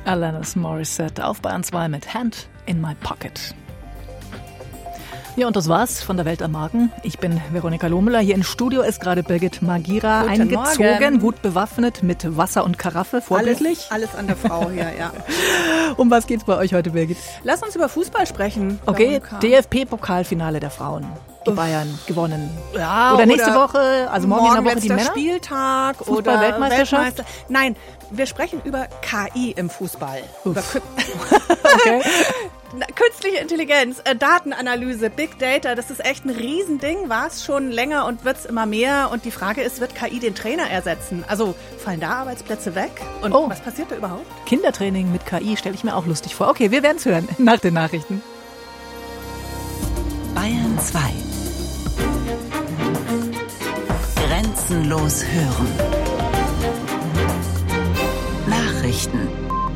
Alanis Morissette auf Bayern 2 mit Hand in My Pocket. Ja, und das war's von der Welt am Morgen. Ich bin Veronika Lohmüller. Hier im Studio ist gerade Birgit Magira eingezogen, Morgen. Gut bewaffnet mit Wasser und Karaffe, vorbildlich. Alles an der Frau hier, ja. Um was geht's bei euch heute, Birgit? Lass uns über Fußball sprechen. Okay, DFB-Pokalfinale der Frauen. Die Bayern gewonnen. Ja, oder nächste Woche, also morgen in der Woche die Männer? Spieltag oder Weltmeisterschaft? Nein, wir sprechen über KI im Fußball. Über okay. Künstliche Intelligenz, Datenanalyse, Big Data, das ist echt ein Riesending, war es schon länger und wird es immer mehr. Und die Frage ist, wird KI den Trainer ersetzen? Also fallen da Arbeitsplätze weg? Und was passiert da überhaupt? Kindertraining mit KI stelle ich mir auch lustig vor. Okay, wir werden es hören nach den Nachrichten. Bayern 2. Grenzenlos hören. Nachrichten.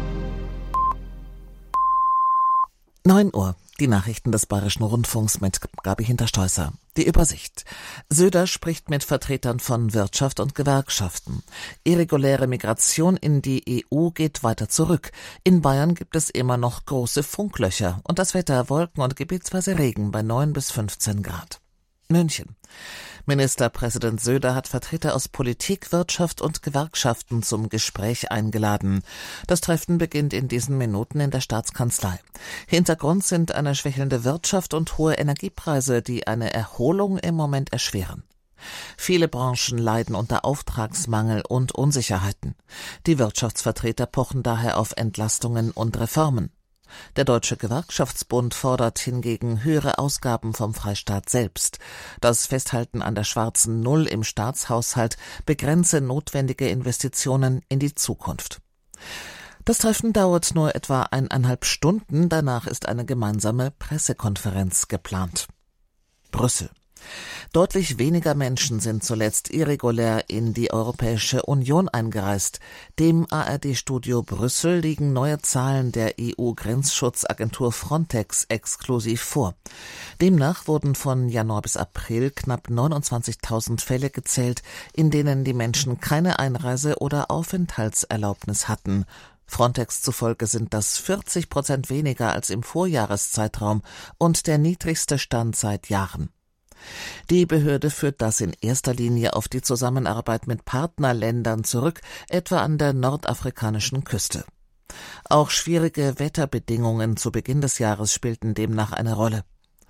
9 Uhr. Die Nachrichten des Bayerischen Rundfunks mit Gabi Hinterstoißer. Die Übersicht. Söder spricht mit Vertretern von Wirtschaft und Gewerkschaften. Irreguläre Migration in die EU geht weiter zurück. In Bayern gibt es immer noch große Funklöcher und das Wetter Wolken und gebietsweise Regen bei 9 bis 15 Grad. München. Ministerpräsident Söder hat Vertreter aus Politik, Wirtschaft und Gewerkschaften zum Gespräch eingeladen. Das Treffen beginnt in diesen Minuten in der Staatskanzlei. Hintergrund sind eine schwächelnde Wirtschaft und hohe Energiepreise, die eine Erholung im Moment erschweren. Viele Branchen leiden unter Auftragsmangel und Unsicherheiten. Die Wirtschaftsvertreter pochen daher auf Entlastungen und Reformen. Der Deutsche Gewerkschaftsbund fordert hingegen höhere Ausgaben vom Freistaat selbst. Das Festhalten an der schwarzen Null im Staatshaushalt begrenze notwendige Investitionen in die Zukunft. Das Treffen dauert nur etwa 1,5 Stunden, danach ist eine gemeinsame Pressekonferenz geplant. Brüssel. Deutlich weniger Menschen sind zuletzt irregulär in die Europäische Union eingereist. Dem ARD-Studio Brüssel liegen neue Zahlen der EU-Grenzschutzagentur Frontex exklusiv vor. Demnach wurden von Januar bis April knapp 29.000 Fälle gezählt, in denen die Menschen keine Einreise- oder Aufenthaltserlaubnis hatten. Frontex zufolge sind das 40% weniger als im Vorjahreszeitraum und der niedrigste Stand seit Jahren. Die Behörde führt das in erster Linie auf die Zusammenarbeit mit Partnerländern zurück, etwa an der nordafrikanischen Küste. Auch schwierige Wetterbedingungen zu Beginn des Jahres spielten demnach eine Rolle.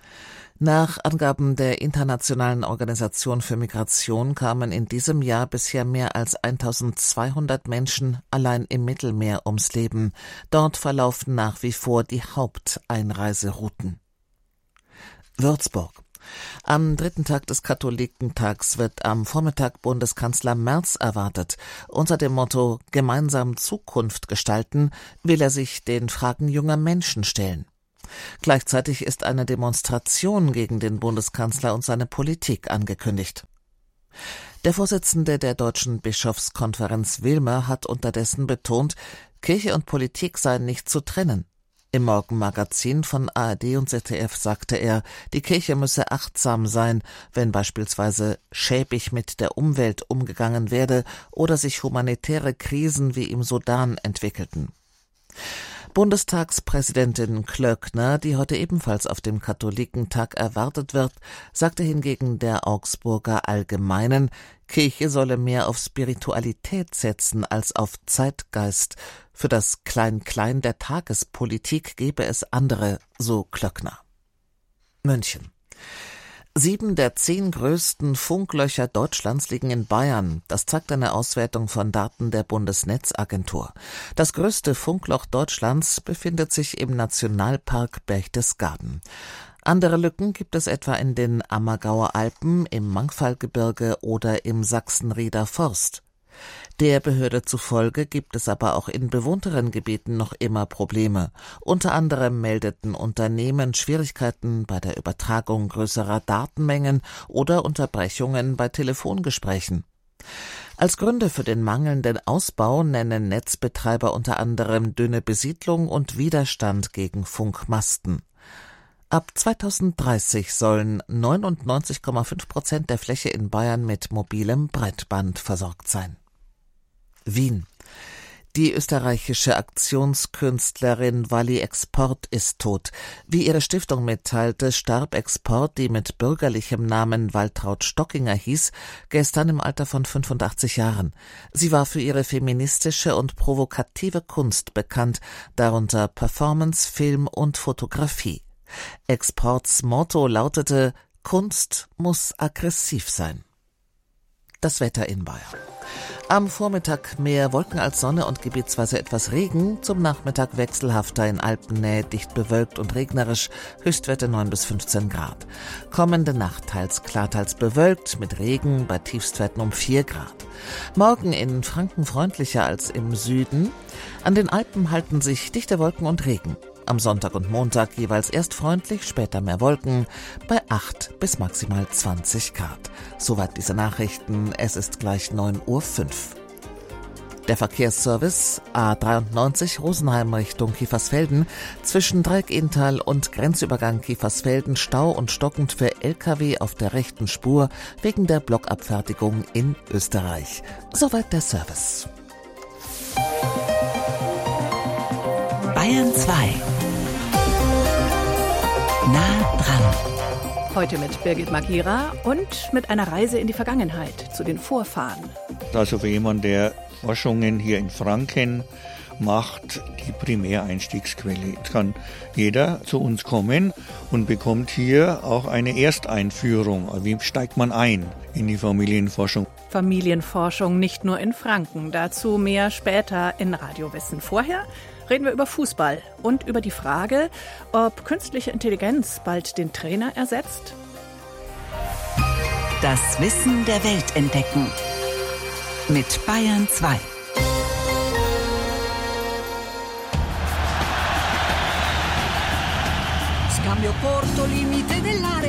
Nach Angaben der Internationalen Organisation für Migration kamen in diesem Jahr bisher mehr als 1.200 Menschen allein im Mittelmeer ums Leben. Dort verlaufen nach wie vor die Haupteinreiserouten. Würzburg. Am 3. Tag des Katholikentags wird am Vormittag Bundeskanzler Merz erwartet. Unter dem Motto »Gemeinsam Zukunft gestalten« will er sich den Fragen junger Menschen stellen. Gleichzeitig ist eine Demonstration gegen den Bundeskanzler und seine Politik angekündigt. Der Vorsitzende der Deutschen Bischofskonferenz Wilmer hat unterdessen betont, Kirche und Politik seien nicht zu trennen. Im Morgenmagazin von ARD und ZDF sagte er, die Kirche müsse achtsam sein, wenn beispielsweise schäbig mit der Umwelt umgegangen werde oder sich humanitäre Krisen wie im Sudan entwickelten. Bundestagspräsidentin Klöckner, die heute ebenfalls auf dem Katholikentag erwartet wird, sagte hingegen der Augsburger Allgemeinen, Kirche solle mehr auf Spiritualität setzen als auf Zeitgeist. Für das Klein-Klein der Tagespolitik gebe es andere, so Klöckner. München. 7 der 10 größten Funklöcher Deutschlands liegen in Bayern. Das zeigt eine Auswertung von Daten der Bundesnetzagentur. Das größte Funkloch Deutschlands befindet sich im Nationalpark Berchtesgaden. Andere Lücken gibt es etwa in den Ammergauer Alpen, im Mangfallgebirge oder im Sachsenrieder Forst. Der Behörde zufolge gibt es aber auch in bewohnteren Gebieten noch immer Probleme. Unter anderem meldeten Unternehmen Schwierigkeiten bei der Übertragung größerer Datenmengen oder Unterbrechungen bei Telefongesprächen. Als Gründe für den mangelnden Ausbau nennen Netzbetreiber unter anderem dünne Besiedlung und Widerstand gegen Funkmasten. Ab 2030 sollen 99,5% der Fläche in Bayern mit mobilem Breitband versorgt sein. Wien. Die österreichische Aktionskünstlerin Wally Export ist tot. Wie ihre Stiftung mitteilte, starb Export, die mit bürgerlichem Namen Waltraud Stockinger hieß, gestern im Alter von 85 Jahren. Sie war für ihre feministische und provokative Kunst bekannt, darunter Performance, Film und Fotografie. Exports Motto lautete: Kunst muss aggressiv sein. Das Wetter in Bayern. Am Vormittag mehr Wolken als Sonne und gebietsweise etwas Regen, zum Nachmittag wechselhafter, in Alpennähe dicht bewölkt und regnerisch, Höchstwerte 9 bis 15 Grad. Kommende Nacht teils klar, teils bewölkt, mit Regen bei Tiefstwerten um 4 Grad. Morgen in Franken freundlicher als im Süden. An den Alpen halten sich dichte Wolken und Regen. Am Sonntag und Montag jeweils erst freundlich, später mehr Wolken, bei 8 bis maximal 20 Grad. Soweit diese Nachrichten, es ist gleich 9:05 Uhr. Der Verkehrsservice A93 Rosenheim Richtung Kiefersfelden, zwischen Dreieck-Inntal und Grenzübergang Kiefersfelden Stau und stockend für Lkw auf der rechten Spur wegen der Blockabfertigung in Österreich. Soweit der Service. Bayern 2. Nah dran. Heute mit Birgit Magira und mit einer Reise in die Vergangenheit, zu den Vorfahren. Also für jemanden, der Forschungen hier in Franken macht, die Primäreinstiegsquelle. Jetzt kann jeder zu uns kommen und bekommt hier auch eine Ersteinführung. Wie steigt man ein in die Familienforschung? Familienforschung nicht nur in Franken, dazu mehr später in Radiowissen. Vorher reden wir über Fußball und über die Frage, ob künstliche Intelligenz bald den Trainer ersetzt. Das Wissen der Welt entdecken. Mit Bayern 2. Scambio corto, limite dell'area.